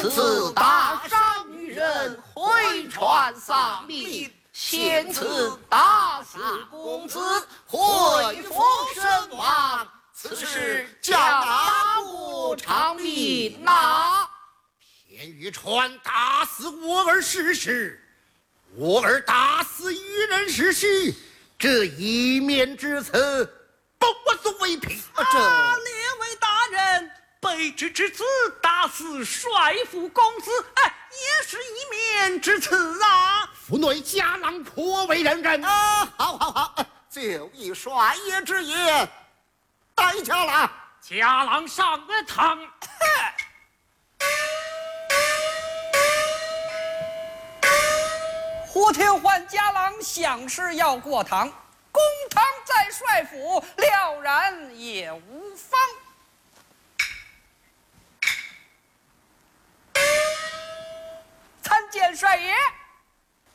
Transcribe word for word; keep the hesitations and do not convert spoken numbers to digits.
此大赏女人，回传丧命。现此大司公子恢复身亡，此事将大国长命呐！ 偏欲传大司我儿逝世，我儿大司愚人逝世，这一面之词，不我所为凭。 啊，这列位大人，卑职之子大司帅府公子，哎，也是一面之词啊。 府内家郎颇为人人啊！好好好，就以帅爷之言，待家郎。 家郎上了堂。 胡廷唤家郎相识要过堂，公堂在帅府，了然也无妨。参见帅爷。